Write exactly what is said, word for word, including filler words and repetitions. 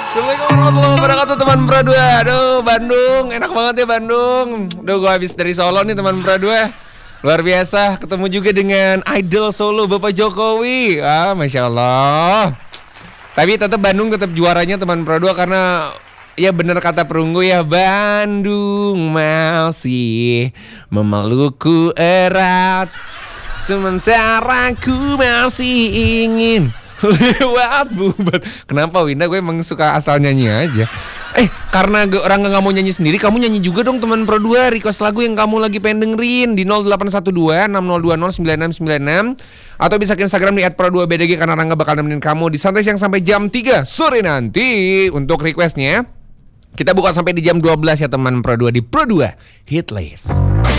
Assalamualaikum warahmatullahi wabarakatuh teman Pro dua. Aduh Bandung, enak banget ya Bandung. Duh gue habis dari Solo nih teman Pro dua. Luar biasa, ketemu juga dengan idol Solo Bapak Jokowi. Ah, Masya Allah. Tapi tetap Bandung tetap juaranya teman Pro dua karena ya bener kata perunggu ya, Bandung masih memelukku erat, sementara ku masih ingin lewat bubat. Kenapa Winda? Gue emang suka asal nyanyi aja. Eh karena gue orang gak mau nyanyi sendiri, kamu nyanyi juga dong teman Pro dua. Request lagu yang kamu lagi pengen dengerin di nol delapan satu dua enam nol dua nol sembilan enam sembilan enam. Atau bisa ke Instagram di et pro dua b d g karena Rangga bakal nemenin kamu di santai siang sampai jam tiga sore nanti. Untuk requestnya kita buka sampai di jam dua belas ya teman Pro dua di Pro dua Hit List.